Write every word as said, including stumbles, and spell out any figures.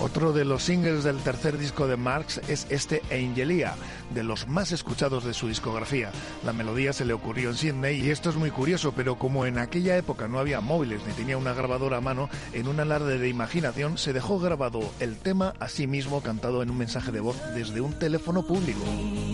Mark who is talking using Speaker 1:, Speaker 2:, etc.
Speaker 1: Otro de los singles del tercer disco de Marx es este Angelia, de los más escuchados de su discografía. La melodía se le ocurrió en Sydney y esto es muy curioso, pero como en aquella época no había móviles ni tenía una grabadora a mano, en un alarde de imaginación se dejó grabado el tema a sí mismo cantado en un mensaje de voz desde un teléfono público.